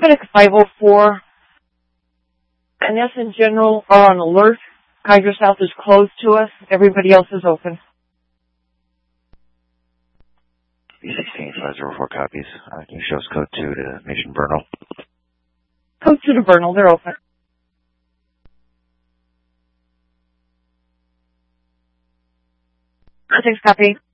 Clinic 504, and S in general are on alert. Kaiser South is closed to us. Everybody else is open. B16 504 copies. Can you show us code 2 to Mission Bernal? Code 2 to Bernal, they're open. Thanks, copy.